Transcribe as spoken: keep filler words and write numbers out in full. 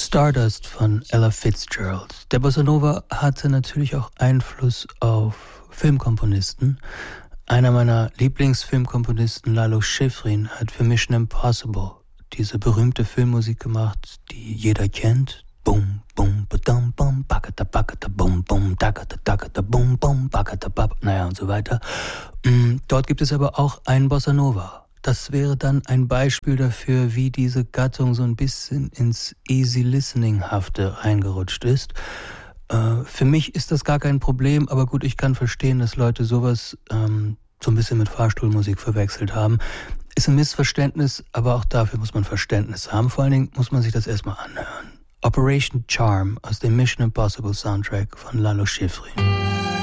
Stardust von Ella Fitzgerald. Der Bossa Nova hatte natürlich auch Einfluss auf Filmkomponisten. Einer meiner Lieblingsfilmkomponisten, Lalo Schifrin, hat für Mission Impossible diese berühmte Filmmusik gemacht, die jeder kennt. Bum, bum, badum, bum, bakata, bakata, bum, bum, dakata, dakata, bum, bum, bakata, bab, naja und so weiter. Dort gibt es aber auch einen Bossa Nova. Das wäre dann ein Beispiel dafür, wie diese Gattung so ein bisschen ins Easy-Listening-hafte reingerutscht ist. Äh, für mich ist das gar kein Problem, aber gut, ich kann verstehen, dass Leute sowas ähm, so ein bisschen mit Fahrstuhlmusik verwechselt haben. Ist ein Missverständnis, aber auch dafür muss man Verständnis haben. Vor allen Dingen muss man sich das erstmal anhören. Operation Charm aus dem Mission Impossible Soundtrack von Lalo Schifrin.